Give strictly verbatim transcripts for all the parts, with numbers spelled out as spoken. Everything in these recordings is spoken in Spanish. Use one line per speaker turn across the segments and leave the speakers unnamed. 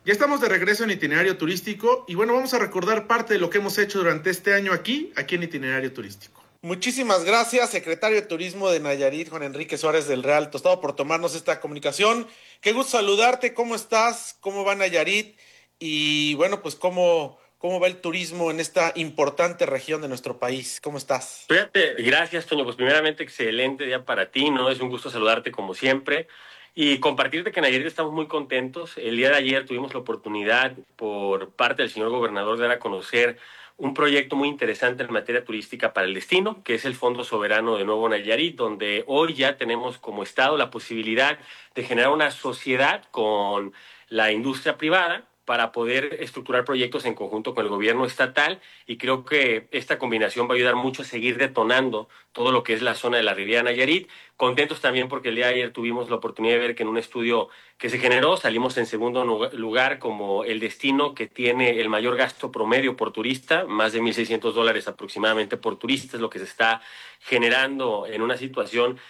Ya estamos de regreso en Itinerario Turístico y bueno, vamos a recordar parte de lo que hemos hecho durante este año aquí, aquí en Itinerario Turístico. Muchísimas gracias, secretario de Turismo de Nayarit, Juan Enrique Suárez del Real Tostado, por tomarnos esta comunicación. Qué gusto saludarte, ¿cómo estás? ¿Cómo va Nayarit? Y bueno, pues cómo, cómo va el turismo en esta importante región de nuestro país. ¿Cómo estás?
Fíjate, gracias, Toño. Pues primeramente, excelente día para ti, ¿no? Es un gusto saludarte como siempre y compartirte que en Nayarit estamos muy contentos. El día de ayer tuvimos la oportunidad por parte del señor gobernador de dar a conocer un proyecto muy interesante en materia turística para el destino, que es el Fondo Soberano de Nuevo Nayarit, donde hoy ya tenemos como Estado la posibilidad de generar una sociedad con la industria privada para poder estructurar proyectos en conjunto con el gobierno estatal, y creo que esta combinación va a ayudar mucho a seguir detonando todo lo que es la zona de la Riviera Nayarit. Contentos también porque el día de ayer tuvimos la oportunidad de ver que en un estudio que se generó salimos en segundo lugar como el destino que tiene el mayor gasto promedio por turista, más de mil seiscientos dólares aproximadamente por turista es lo que se está generando en una situación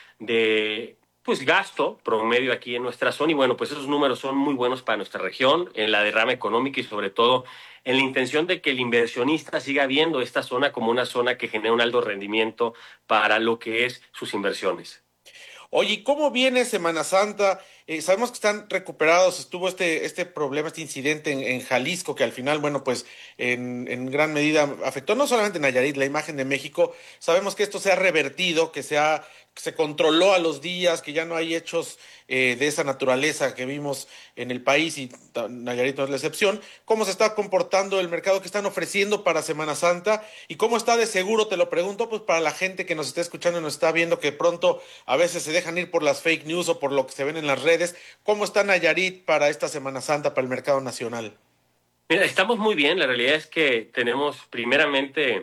de pues gasto promedio aquí en nuestra zona. Y bueno, pues esos números son muy buenos para nuestra región, en la derrama económica y sobre todo en la intención de que el inversionista siga viendo esta zona como una zona que genera un alto rendimiento para lo que es sus inversiones.
Oye, ¿y cómo viene Semana Santa? Eh, sabemos que están recuperados, estuvo este, este problema, este incidente en, en Jalisco, que al final, bueno, pues en, en gran medida afectó no solamente Nayarit, la imagen de México. Sabemos que esto se ha revertido, que se ha, que se controló a los días, que ya no hay hechos eh, de esa naturaleza que vimos en el país y ta- Nayarit no es la excepción. ¿Cómo se está comportando el mercado que están ofreciendo para Semana Santa? ¿Y cómo está de seguro, te lo pregunto, pues para la gente que nos está escuchando y nos está viendo, que pronto a veces se dejan ir por las fake news o por lo que se ven en las redes? ¿Cómo está Nayarit para esta Semana Santa, para el mercado nacional?
Mira, estamos muy bien. La realidad es que tenemos primeramente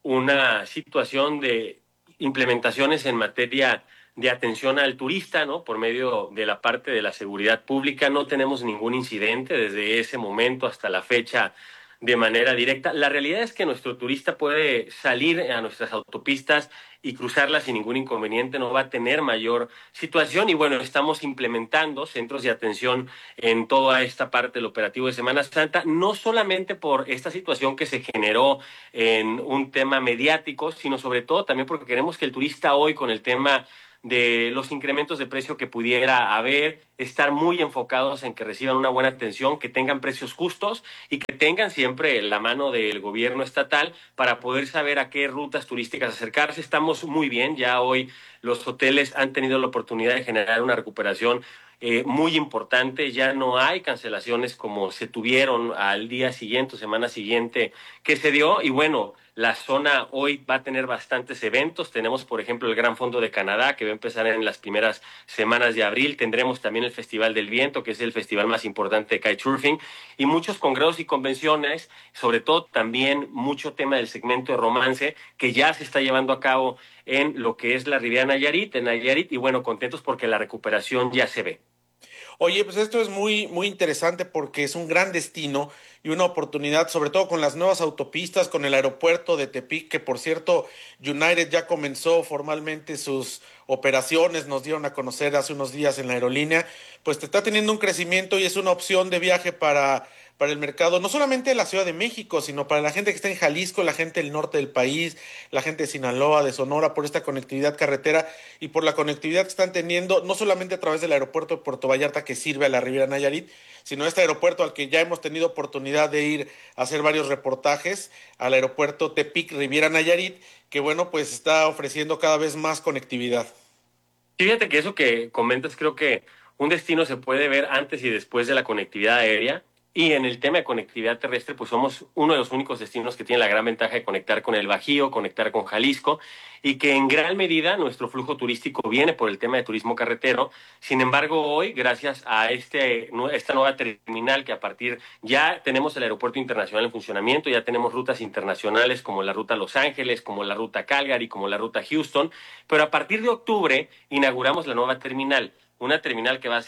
una situación de implementaciones en materia de atención al turista, ¿no? Por medio de la parte de la seguridad pública. No tenemos ningún incidente desde ese momento hasta la fecha de manera directa. La realidad es que nuestro turista puede salir a nuestras autopistas y cruzarlas sin ningún inconveniente, no va a tener mayor situación. Y bueno, estamos implementando centros de atención en toda esta parte del operativo de Semana Santa, no solamente por esta situación que se generó en un tema mediático, sino sobre todo también porque queremos que el turista hoy, con el tema de los incrementos de precio que pudiera haber, estar muy enfocados en que reciban una buena atención, que tengan precios justos y que tengan siempre la mano del gobierno estatal para poder saber a qué rutas turísticas acercarse. Estamos muy bien, ya hoy los hoteles han tenido la oportunidad de generar una recuperación eh, muy importante. Ya no hay cancelaciones como se tuvieron al día siguiente o semana siguiente que se dio. Y bueno, la zona hoy va a tener bastantes eventos. Tenemos, por ejemplo, el Gran Fondo de Canadá, que va a empezar en las primeras semanas de abril. Tendremos también el Festival del Viento, que es el festival más importante de kitesurfing, y muchos congresos y convenciones, sobre todo también mucho tema del segmento de romance, que ya se está llevando a cabo en lo que es la Riviera Nayarit, en Nayarit, y bueno, contentos porque la recuperación ya se ve.
Oye, pues esto es muy, muy interesante porque es un gran destino y una oportunidad, sobre todo con las nuevas autopistas, con el aeropuerto de Tepic, que por cierto, United ya comenzó formalmente sus operaciones, nos dieron a conocer hace unos días en la aerolínea, pues te está teniendo un crecimiento y es una opción de viaje para, para el mercado, no solamente de la Ciudad de México, sino para la gente que está en Jalisco, la gente del norte del país, la gente de Sinaloa, de Sonora, por esta conectividad carretera y por la conectividad que están teniendo, no solamente a través del aeropuerto de Puerto Vallarta que sirve a la Riviera Nayarit, sino este aeropuerto al que ya hemos tenido oportunidad de ir a hacer varios reportajes, al aeropuerto Tepic Riviera Nayarit, que bueno, pues está ofreciendo cada vez más conectividad.
Fíjate que eso que comentas, creo que un destino se puede ver antes y después de la conectividad aérea. Y en el tema de conectividad terrestre, pues somos uno de los únicos destinos que tiene la gran ventaja de conectar con el Bajío, conectar con Jalisco, y que en gran medida nuestro flujo turístico viene por el tema de turismo carretero. Sin embargo, hoy, gracias a este, esta nueva terminal, que a partir ya tenemos el aeropuerto internacional en funcionamiento, ya tenemos rutas internacionales como la ruta Los Ángeles, como la ruta Calgary, como la ruta Houston, pero a partir de octubre inauguramos la nueva terminal, una terminal que va a ser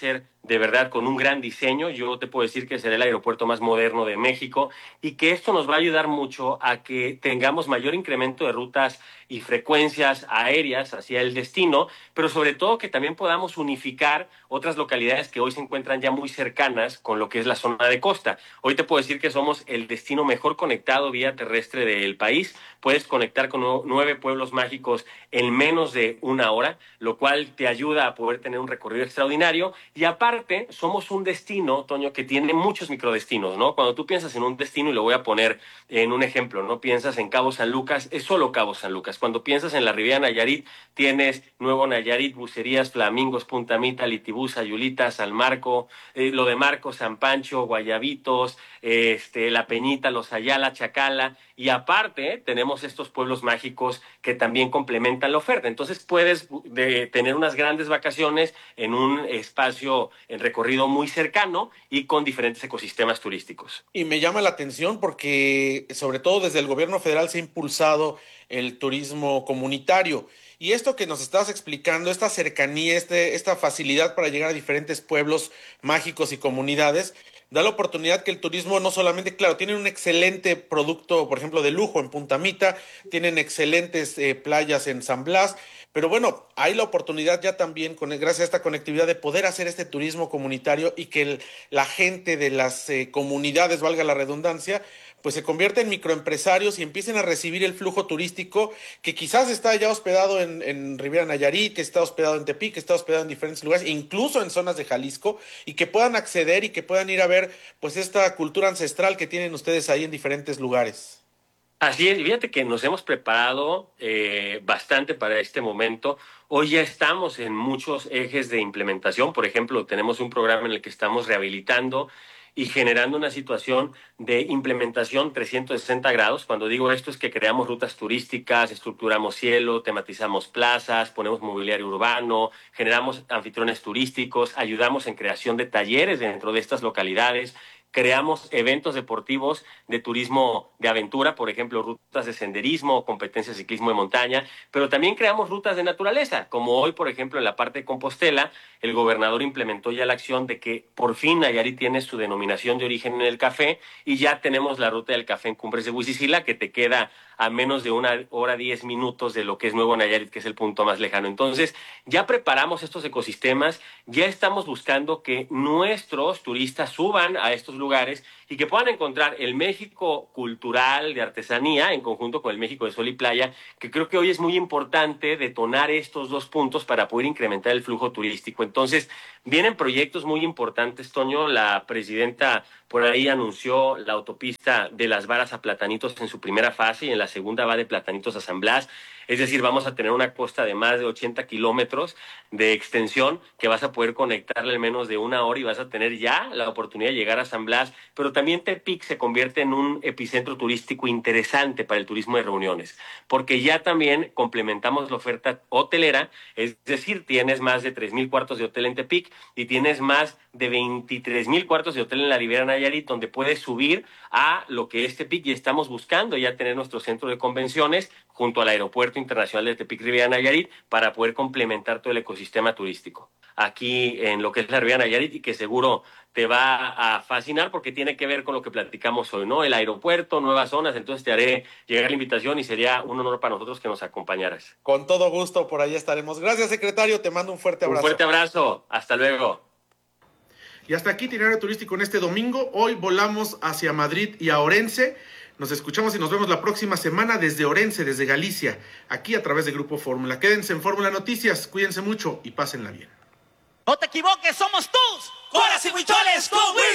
de verdad con un gran diseño. Yo te puedo decir que será el aeropuerto más moderno de México y que esto nos va a ayudar mucho a que tengamos mayor incremento de rutas y frecuencias aéreas hacia el destino, pero sobre todo que también podamos unificar otras localidades que hoy se encuentran ya muy cercanas con lo que es la zona de costa. Hoy te puedo decir que somos el destino mejor conectado vía terrestre del país. Puedes conectar con nueve pueblos mágicos en menos de una hora, lo cual te ayuda a poder tener un recorrido extraordinario. Y aparte, somos un destino, Toño, que tiene muchos microdestinos, ¿no? Cuando tú piensas en un destino, y lo voy a poner en un ejemplo, ¿no? Piensas en Cabo San Lucas, es solo Cabo San Lucas. Cuando piensas en la Riviera Nayarit, tienes Nuevo Nayarit, Bucerías, Flamingos, Punta Mita, Litibú, Sayulita, San Marco, eh, lo de Marco, San Pancho, Guayabitos, eh, este, La Peñita, Los Ayala, Chacala, y aparte tenemos estos pueblos mágicos que también complementan la oferta. Entonces puedes de, tener unas grandes vacaciones en un espacio en recorrido muy cercano y con diferentes ecosistemas turísticos.
Y me llama la atención porque sobre todo desde el gobierno federal se ha impulsado el turismo comunitario. Y esto que nos estabas explicando, esta cercanía, este, esta facilidad para llegar a diferentes pueblos mágicos y comunidades, da la oportunidad que el turismo no solamente, claro, tienen un excelente producto, por ejemplo, de lujo en Punta Mita, tienen excelentes eh, playas en San Blas, pero bueno, hay la oportunidad ya también, con, gracias a esta conectividad, de poder hacer este turismo comunitario y que el, la gente de las eh, comunidades, valga la redundancia, pues se convierta en microempresarios y empiecen a recibir el flujo turístico que quizás está ya hospedado en, en Riviera Nayarit, que está hospedado en Tepic, que está hospedado en diferentes lugares, incluso en zonas de Jalisco, y que puedan acceder y que puedan ir a ver pues esta cultura ancestral que tienen ustedes ahí en diferentes lugares.
Así es, y fíjate que nos hemos preparado eh, bastante para este momento. Hoy ya estamos en muchos ejes de implementación. Por ejemplo, tenemos un programa en el que estamos rehabilitando y generando una situación de implementación trescientos sesenta grados. Cuando digo esto es que creamos rutas turísticas, estructuramos cielo, tematizamos plazas, ponemos mobiliario urbano, generamos anfitriones turísticos, ayudamos en creación de talleres dentro de estas localidades. Creamos eventos deportivos de turismo de aventura, por ejemplo, rutas de senderismo, competencias de ciclismo de montaña, pero también creamos rutas de naturaleza, como hoy, por ejemplo, en la parte de Compostela, el gobernador implementó ya la acción de que por fin Nayarit tiene su denominación de origen en el café y ya tenemos la ruta del café en Cumbres de Huizicila, que te queda a menos de una hora diez minutos de lo que es Nuevo Nayarit, que es el punto más lejano. Entonces, ya preparamos estos ecosistemas, ya estamos buscando que nuestros turistas suban a estos lugares y que puedan encontrar el México cultural de artesanía en conjunto con el México de sol y playa, que creo que hoy es muy importante detonar estos dos puntos para poder incrementar el flujo turístico. Entonces, vienen proyectos muy importantes, Toño. La presidenta por ahí anunció la autopista de Las Varas a Platanitos en su primera fase y en la segunda va de Platanitos a San Blas. Es decir, vamos a tener una costa de más de ochenta kilómetros de extensión que vas a poder conectarle en menos de una hora y vas a tener ya la oportunidad de llegar a San Blas. Pero también Tepic se convierte en un epicentro turístico interesante para el turismo de reuniones, porque ya también complementamos la oferta hotelera, es decir, tienes más de tres mil cuartos de hotel en Tepic y tienes más de veintitrés mil cuartos de hotel en la Riviera Nayarit, donde puedes subir a lo que es Tepic, y estamos buscando ya tener nuestro centro de convenciones junto al Aeropuerto Internacional de Tepic Riviera Nayarit para poder complementar todo el ecosistema turístico aquí en lo que es la Riviera Nayarit, y que seguro te va a fascinar porque tiene que ver con lo que platicamos hoy, ¿no? El aeropuerto, nuevas zonas. Entonces te haré llegar la invitación y sería un honor para nosotros que nos acompañaras.
Con todo gusto, por ahí estaremos. Gracias, secretario, te mando un fuerte abrazo.
Un fuerte abrazo, hasta luego.
Y hasta aquí Itinerario Turístico en este domingo. Hoy volamos hacia Madrid y a Orense. Nos escuchamos y nos vemos la próxima semana desde Orense, desde Galicia, aquí a través de Grupo Fórmula. Quédense en Fórmula Noticias, cuídense mucho y pásenla bien.
No te equivoques, somos tus
Coras y Huicholes con Wii.